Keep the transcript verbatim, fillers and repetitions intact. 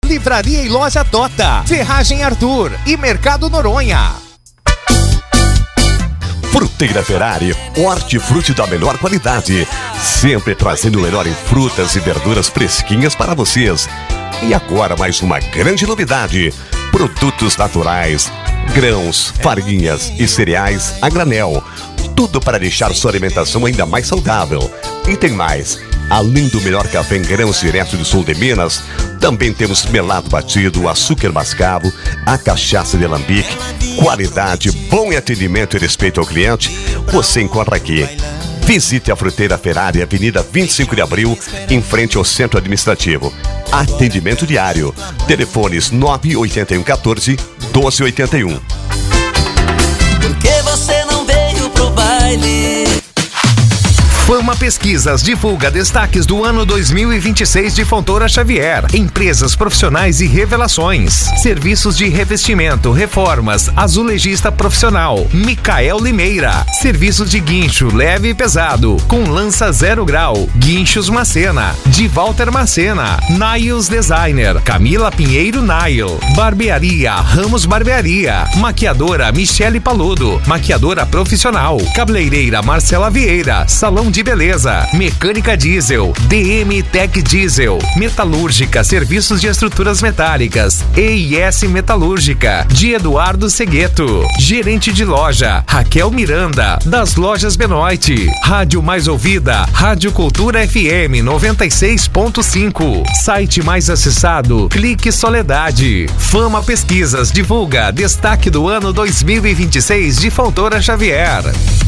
Livraria e Loja Tota, Ferragem Arthur e Mercado Noronha. Fruteira Ferrari, hortifruti da melhor qualidade, sempre trazendo o melhor em frutas e verduras fresquinhas para vocês. E agora mais uma grande novidade: produtos naturais, grãos, farinhas e cereais a granel. Tudo para deixar sua alimentação ainda mais saudável. E tem mais: além do melhor café em grãos direto do sul de Minas, também temos melado batido, açúcar mascavo, a cachaça de alambique. Qualidade, bom atendimento e respeito ao cliente, você encontra aqui. Visite a Fruteira Ferrari, Avenida vinte e cinco de abril, em frente ao Centro Administrativo. Atendimento diário. Telefones nove oito um um quatro, um dois oito um. Por que você não veio pro baile? Fama Pesquisas divulga destaques do ano dois mil e vinte e seis de Fontoura Xavier. Empresas profissionais e revelações. Serviços de revestimento, reformas, azulejista profissional. Micael Limeira. Serviços de guincho leve e pesado, com lança zero grau. Guinchos Macena. De Walter Macena. Niles Designer. Camila Pinheiro Nile. Barbearia Ramos Barbearia. Maquiadora Michele Paludo. Maquiadora profissional. Cabeleireira Marcela Vieira. Salão de de beleza, mecânica diesel, D M Tech Diesel, metalúrgica, serviços de estruturas metálicas, E I S Metalúrgica, de Eduardo Segueto, gerente de loja, Raquel Miranda, das lojas Benoit, rádio mais ouvida, Rádio Cultura F M noventa e seis ponto cinco, site mais acessado, Clique Soledade. Fama Pesquisas divulga destaque do ano dois mil e vinte e seis de Fontoura Xavier.